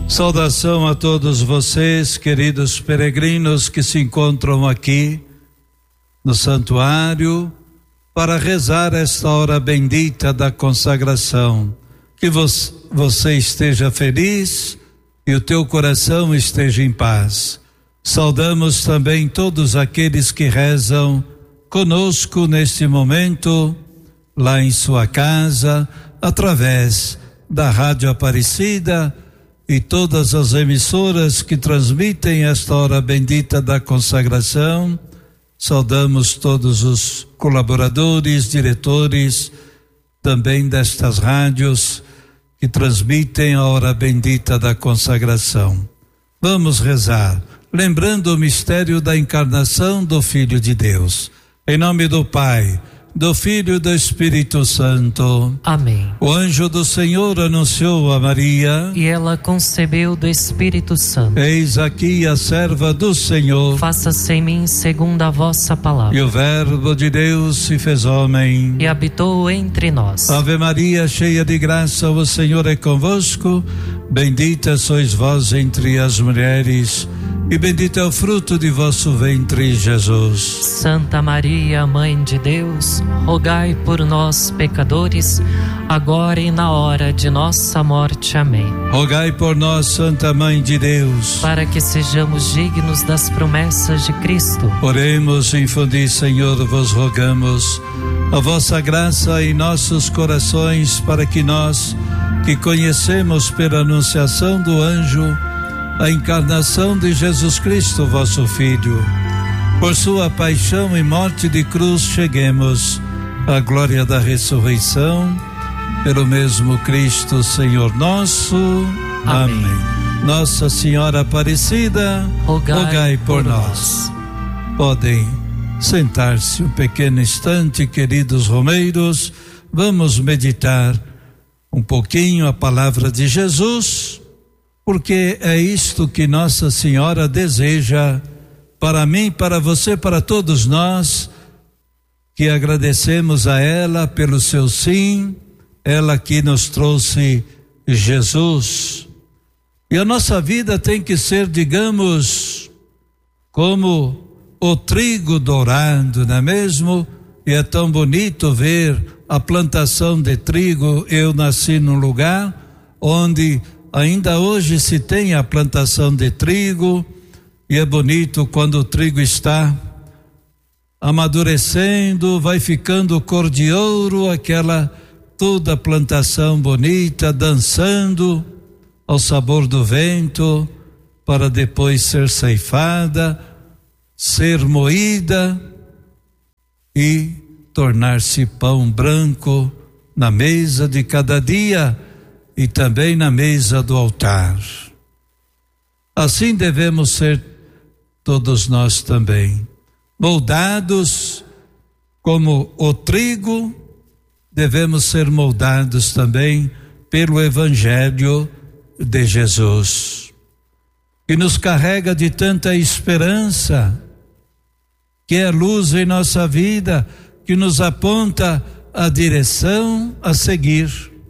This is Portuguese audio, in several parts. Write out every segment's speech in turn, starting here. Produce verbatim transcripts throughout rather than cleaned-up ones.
Saudação a todos vocês, queridos peregrinos que se encontram aqui no santuário para rezar esta hora bendita da consagração. Que você esteja feliz e o teu coração esteja em paz. Saudamos também todos aqueles que rezam conosco neste momento, lá em sua casa, através da Rádio Aparecida e todas as emissoras que transmitem esta hora bendita da consagração. Saudamos todos os colaboradores, diretores também destas rádios que transmitem a hora bendita da consagração. Vamos rezar, lembrando o mistério da encarnação do Filho de Deus. Em nome do Pai, do Filho e do Espírito Santo. Amém. O anjo do Senhor anunciou a Maria, e ela concebeu do Espírito Santo. Eis aqui a serva do Senhor. Faça-se em mim segundo a vossa palavra. E o Verbo de Deus se fez homem e habitou entre nós. Ave Maria, cheia de graça, o Senhor é convosco. Bendita sois vós entre as mulheres, e bendito é o fruto de vosso ventre, Jesus. Santa Maria, Mãe de Deus, rogai por nós, pecadores, agora e na hora de nossa morte. Amém. Rogai por nós, Santa Mãe de Deus, para que sejamos dignos das promessas de Cristo. Oremos, infundi, Senhor, vos rogamos a vossa graça em nossos corações, para que nós, que conhecemos pela anunciação do anjo a encarnação de Jesus Cristo, vosso Filho, por sua paixão e morte de cruz, cheguemos à glória da ressurreição, pelo mesmo Cristo, Senhor nosso. Amém. Amém. Nossa Senhora Aparecida, rogai, rogai por, por nós. nós. Podem sentar-se um pequeno instante, queridos romeiros. Vamos meditar um pouquinho a palavra de Jesus, porque é isto que Nossa Senhora deseja para mim, para você, para todos nós, que agradecemos a ela pelo seu sim, ela que nos trouxe Jesus. E a nossa vida tem que ser, digamos, como o trigo dourado, não é mesmo? E é tão bonito ver a plantação de trigo. Eu nasci num lugar onde ainda hoje se tem a plantação de trigo, e é bonito quando o trigo está amadurecendo, vai ficando cor de ouro, aquela toda a plantação bonita, dançando ao sabor do vento, para depois ser ceifada, ser moída e tornar-se pão branco na mesa de cada dia e também na mesa do altar. Assim devemos ser todos nós também, moldados como o trigo, devemos ser moldados também pelo Evangelho de Jesus, que nos carrega de tanta esperança, que é luz em nossa vida, que nos aponta a direção a seguir.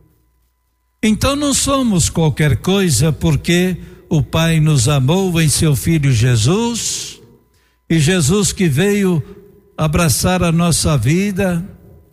Então não somos qualquer coisa, porque o Pai nos amou em seu Filho Jesus, e Jesus que veio abraçar a nossa vida,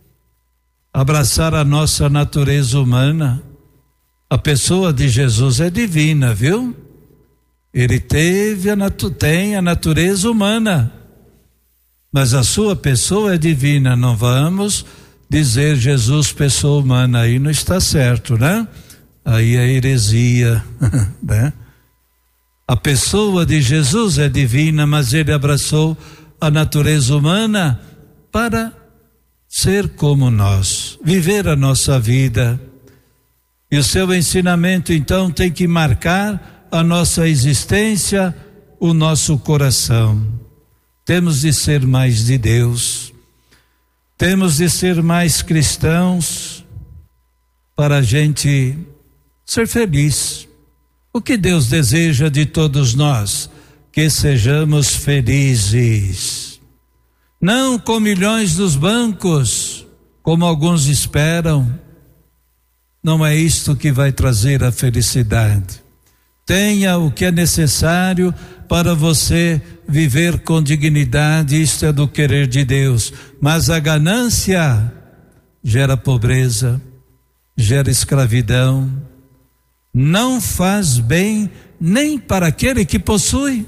abraçar a nossa natureza humana. A pessoa de Jesus é divina, viu? Ele teve a natu- tem a natureza humana, mas a sua pessoa é divina. Não vamos dizer Jesus pessoa humana, aí não está certo, né? Aí é heresia, né? A pessoa de Jesus é divina, mas ele abraçou a natureza humana para ser como nós, viver a nossa vida. E o seu ensinamento então tem que marcar a nossa existência, o nosso coração. Temos de ser mais de Deus, temos de ser mais cristãos, para a gente ser feliz. O que Deus deseja de todos nós? Que sejamos felizes. Não com milhões dos bancos, como alguns esperam. Não é isto que vai trazer a felicidade. tenha o que é necessário para você viver com dignidade, isto é do querer de Deus. Mas a ganância gera pobreza, gera escravidão, não faz bem nem para aquele que possui.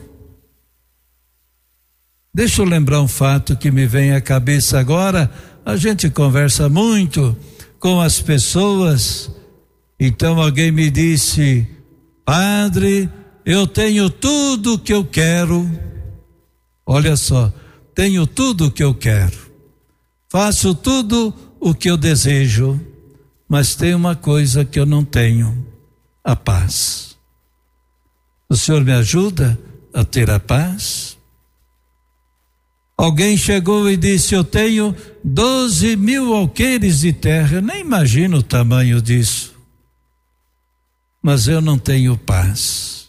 Deixa eu lembrar um fato que me vem à cabeça agora. A gente conversa muito com as pessoas, então alguém me disse: padre, eu tenho tudo o que eu quero. Olha só, tenho tudo o que eu quero, faço tudo o que eu desejo, mas tem uma coisa que eu não tenho: a paz. O Senhor me ajuda a ter a paz? Alguém chegou e disse: eu tenho doze mil alqueires de terra. Eu nem imagino o tamanho disso, mas eu não tenho paz.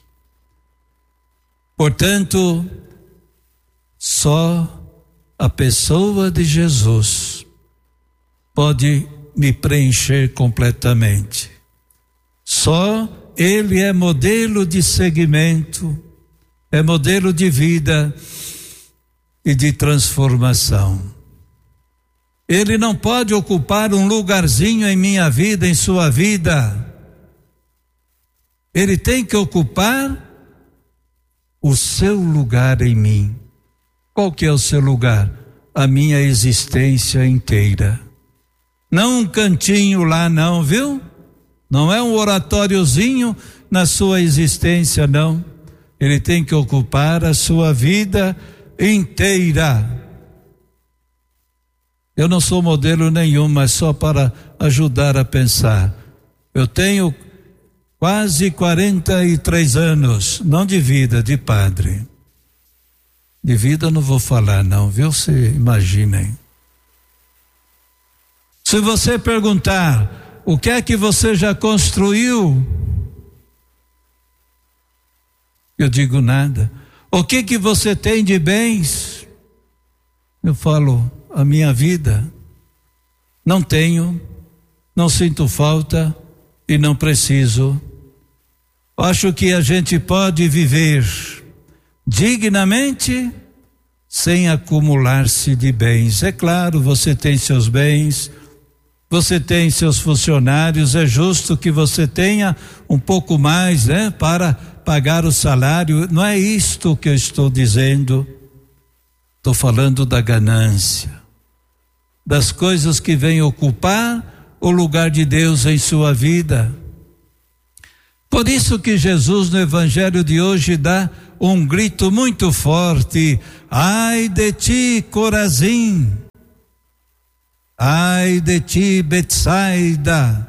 Portanto, só a pessoa de Jesus pode me preencher completamente. Só Ele é modelo de seguimento, é modelo de vida e de transformação. Ele não pode ocupar um lugarzinho em minha vida, em sua vida. Ele tem que ocupar o seu lugar em mim. Qual que é o seu lugar? A minha existência inteira. Não um cantinho lá não, viu? Não é um oratóriozinho na sua existência, não. Ele tem que ocupar a sua vida inteira. Eu não sou modelo nenhum, mas só para ajudar a pensar. Eu tenho quase quarenta e três anos, não de vida, de padre. De vida eu não vou falar não, viu? Você imaginem. Se você perguntar, o que é que você já construiu? Eu digo nada. O que que você tem de bens? Eu falo, a minha vida. Não tenho, não sinto falta e não preciso. Acho que a gente pode viver dignamente sem acumular-se de bens. É claro, você tem seus bens, você tem seus funcionários, é justo que você tenha um pouco mais, né, para pagar o salário. Não é isto que eu estou dizendo. Estou falando da ganância, das coisas que vêm ocupar o lugar de Deus em sua vida. Por isso que Jesus no evangelho de hoje dá um grito muito forte: ai de ti, Corazim! Ai de ti, Betsaida!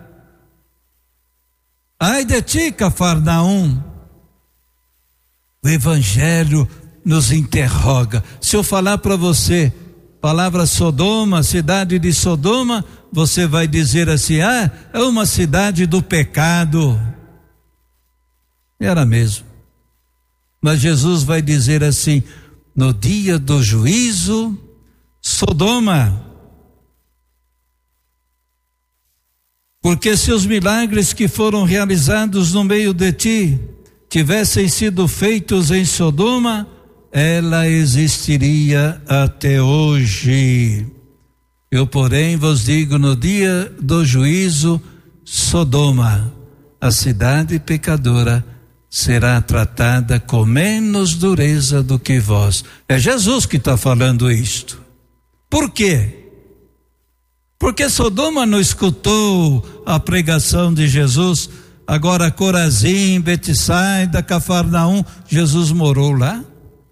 Ai de ti, Cafarnaum! O evangelho nos interroga. Se eu falar para você, palavra Sodoma, cidade de Sodoma, você vai dizer assim: ah, é uma cidade do pecado. Era mesmo. Mas Jesus vai dizer assim: no dia do juízo, Sodoma. Porque se os milagres que foram realizados no meio de ti tivessem sido feitos em Sodoma, ela existiria até hoje. Eu, porém, vos digo, no dia do juízo, Sodoma, a cidade pecadora, será tratada com menos dureza do que vós. É Jesus que está falando isto. Por quê? Porque Sodoma não escutou a pregação de Jesus. Agora Corazim, Betsaida, Cafarnaum, Jesus morou lá?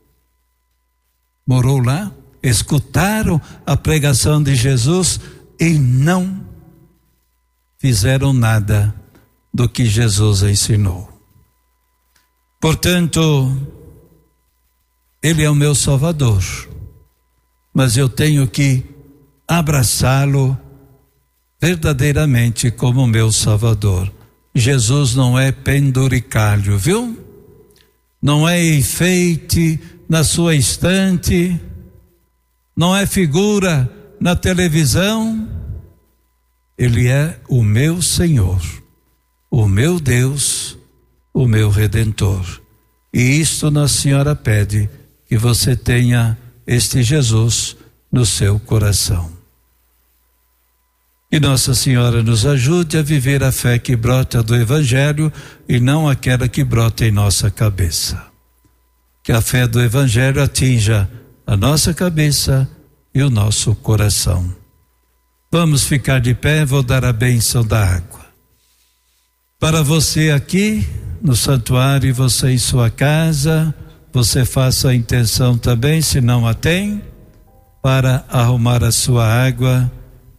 Morou lá? Escutaram a pregação de Jesus e não fizeram nada do que Jesus ensinou. Portanto, Ele é o meu Salvador, mas eu tenho que abraçá-lo verdadeiramente como meu Salvador. Jesus não é penduricalho, viu? Não é enfeite na sua estante, não é figura na televisão. Ele é o meu Senhor, o meu Deus, o o meu Redentor. E isto Nossa Senhora pede, que você tenha este Jesus no seu coração. Que Nossa Senhora nos ajude a viver a fé que brota do Evangelho e não aquela que brota em nossa cabeça. Que a fé do Evangelho atinja a nossa cabeça e o nosso coração. Vamos ficar de pé, vou dar a bênção da água. Para você aqui no santuário e você em sua casa, você faça a intenção também, se não a tem, para arrumar a sua água.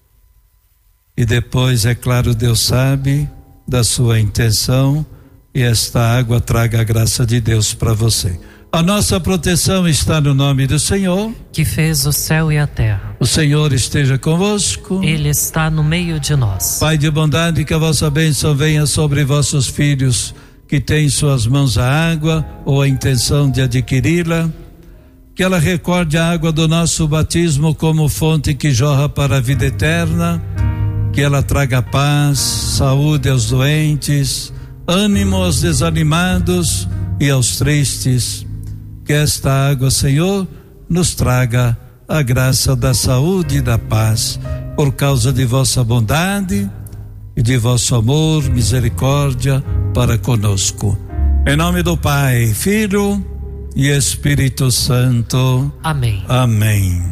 E depois, é claro, Deus sabe da sua intenção e esta água traga a graça de Deus para você. A nossa proteção está no nome do Senhor, que fez o céu e a terra. O Senhor esteja convosco. Ele está no meio de nós. Pai de bondade, que a vossa bênção venha sobre vossos filhos, que têm em suas mãos a água ou a intenção de adquiri-la. Que ela recorde a água do nosso batismo como fonte que jorra para a vida eterna. Que ela traga paz, saúde aos doentes, ânimo aos desanimados e aos tristes. Que esta água, Senhor, nos traga a graça da saúde e da paz, por causa de vossa bondade e de vosso amor, misericórdia para conosco. Em nome do Pai, Filho e Espírito Santo. Amém. Amém.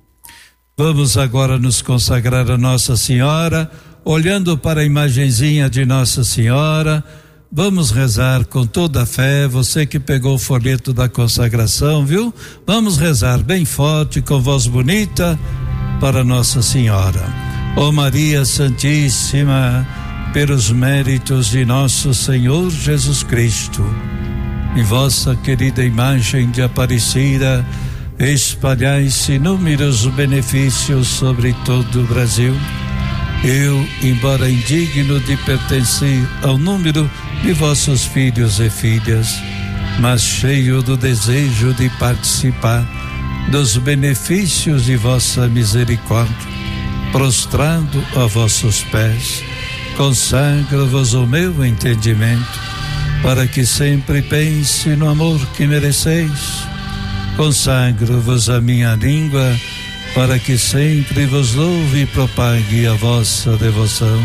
Vamos agora nos consagrar a Nossa Senhora, olhando para a imagenzinha de Nossa Senhora. Vamos rezar com toda a fé, você que pegou o folheto da consagração, viu? Vamos rezar bem forte, com voz bonita, para Nossa Senhora. Ó Maria Santíssima, pelos méritos de nosso Senhor Jesus Cristo, em vossa querida imagem de Aparecida, espalhai-se inúmeros benefícios sobre todo o Brasil. Eu, embora indigno de pertencer ao número de vossos filhos e filhas, mas cheio do desejo de participar dos benefícios de vossa misericórdia, prostrado a vossos pés, consagro-vos o meu entendimento, para que sempre pense no amor que mereceis. Consagro-vos a minha língua, para que sempre vos louve e propague a vossa devoção.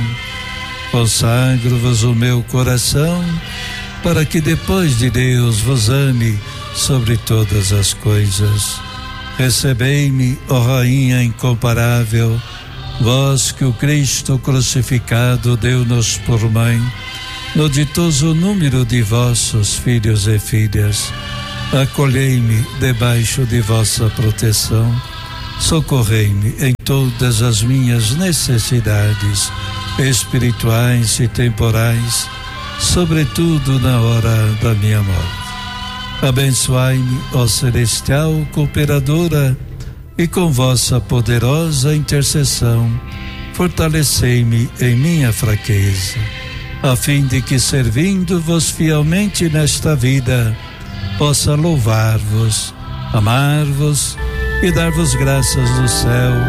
Consagro-vos o meu coração, para que depois de Deus vos ame sobre todas as coisas. Recebei-me, ó Rainha incomparável, vós que o Cristo crucificado deu-nos por mãe, no ditoso número de vossos filhos e filhas. Acolhei-me debaixo de vossa proteção, socorrei-me em todas as minhas necessidades espirituais e temporais, sobretudo na hora da minha morte. Abençoai-me, ó celestial cooperadora, e com vossa poderosa intercessão fortalecei-me em minha fraqueza, a fim de que, servindo-vos fielmente nesta vida, possa louvar-vos, amar-vos e dar-vos graças do céu